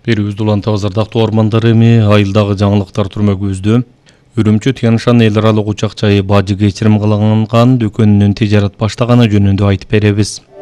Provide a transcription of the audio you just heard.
Берүүбүз Уланта базардагы ормандар эми айылдагы жаңылыктар турма көздө. Үрүмчү Тяншан эл аралык учак жайы бажы кечирим кылынган дүкөнүнүн тижарат баштаганы жөнүндө айтып беребиз.